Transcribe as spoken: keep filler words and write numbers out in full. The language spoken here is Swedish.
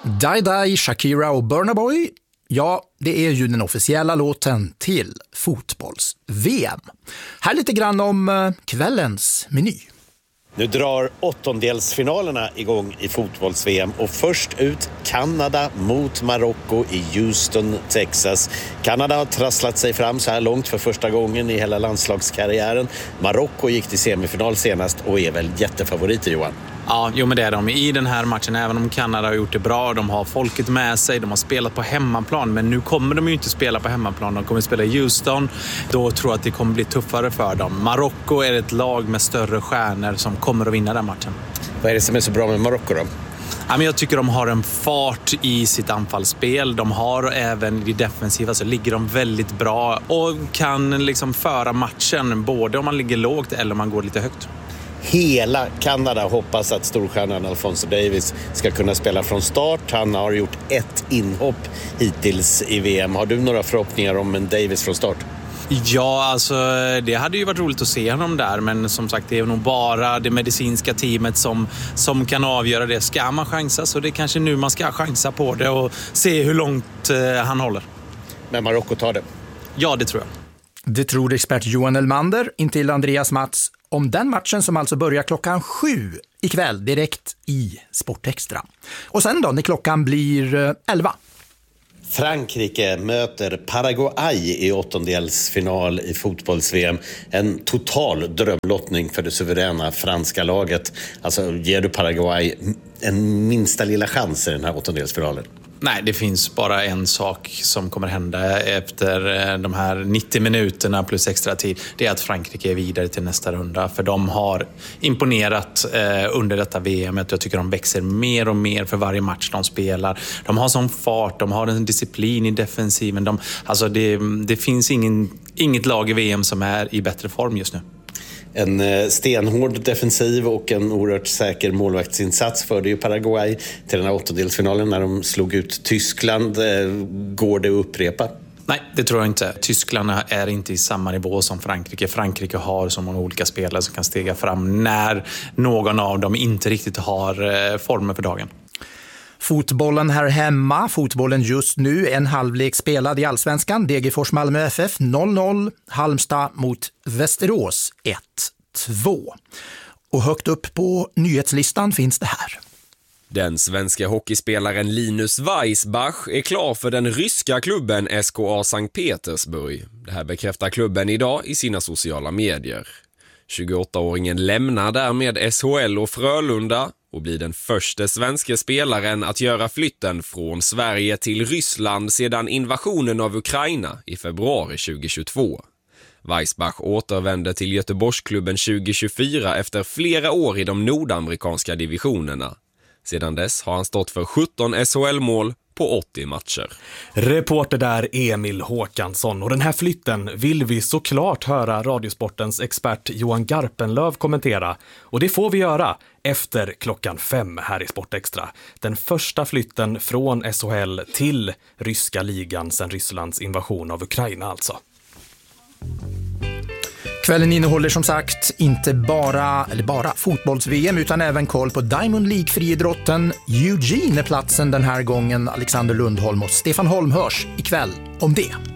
Die Die, Shakira och Burna Boy, ja, det är ju den officiella låten till fotbolls-V M. Här lite grann om kvällens meny. Nu drar åttondelsfinalerna igång i fotbolls-V M och först ut Kanada mot Marocko i Houston, Texas. Kanada har trasslat sig fram så här långt för första gången i hela landslagskarriären. Marocko gick till semifinal senast och är väl jättefavoriter, Johan? Ja, jo men det är de i den här matchen, även om Kanada har gjort det bra. De har folket med sig, de har spelat på hemmaplan, men nu kommer de ju inte spela på hemmaplan. De kommer spela i Houston, då tror jag att det kommer bli tuffare för dem. Marocko är ett lag med större stjärnor som kommer att vinna den matchen. Vad är det som är så bra med Marocko då? Ja, men jag tycker de har en fart i sitt anfallsspel. De har även i defensiva så ligger de väldigt bra och kan liksom föra matchen både om man ligger lågt eller om man går lite högt. Hela Kanada hoppas att storstjärnan Alphonso Davies ska kunna spela från start. Han har gjort ett inhopp hittills i V M. Har du några förhoppningar om en Davies från start? Ja, alltså det hade ju varit roligt att se honom där, men som sagt det är nog bara det medicinska teamet som, som kan avgöra det. Ska man chansa så det är kanske nu man ska chansa på det och se hur långt eh, han håller. Men Marocko tar det? Ja, det tror jag. Det tror expert Johan Elmander intill Andreas Mats om den matchen som alltså börjar klockan sju ikväll direkt i Sportextra. Och sen då när klockan blir elva. Frankrike möter Paraguay i åttondelsfinal i fotbolls-V M. En total drömlottning för det suveräna franska laget. Alltså ger du Paraguay en minsta lilla chans i den här åttondelsfinalen? Nej, det finns bara en sak som kommer hända efter de här nittio minuterna plus extra tid. Det är att Frankrike är vidare till nästa runda. För de har imponerat eh, under detta V M. Jag tycker de växer mer och mer för varje match de spelar. De har sån fart, de har en disciplin i defensiven. De, alltså det, det finns ingen, inget lag i V M som är i bättre form just nu. En stenhård defensiv och en oerhört säker målvaktsinsats förde ju Paraguay till den här åttondelsfinalen när de slog ut Tyskland. Går det att upprepa? Nej, det tror jag inte. Tyskland är inte i samma nivå som Frankrike. Frankrike har så många olika spelare som kan stega fram när någon av dem inte riktigt har former för dagen. Fotbollen här hemma, fotbollen just nu, en halvlek spelad i Allsvenskan. Degerfors Malmö F F noll noll, Halmstad mot Västerås ett två. Och högt upp på nyhetslistan finns det här. Den svenska hockeyspelaren Linus Weissbach är klar för den ryska klubben S K A Sankt Petersburg. Det här bekräftar klubben idag i sina sociala medier. tjugoåttaåringen lämnar därmed S H L och Frölunda och blir den första svenska spelaren att göra flytten från Sverige till Ryssland sedan invasionen av Ukraina i februari tjugohundratjugotvå. Weissbach återvände till Göteborgsklubben tjugohundratjugofyra efter flera år i de nordamerikanska divisionerna. Sedan dess har han stått för sjutton S H L-mål på åttio matcher. Reporter där Emil Håkansson. Och den här flytten vill vi såklart höra Radiosportens expert Johan Garpenlöv kommentera. Och det får vi göra efter klockan fem här i Sportextra. Den första flytten från S H L till ryska ligan sedan Rysslands invasion av Ukraina alltså. Kvällen innehåller som sagt inte bara, eller bara fotbolls-V M utan även koll på Diamond League-friidrotten. Eugene är platsen den här gången. Alexander Lundholm och Stefan Holm hörs ikväll om det.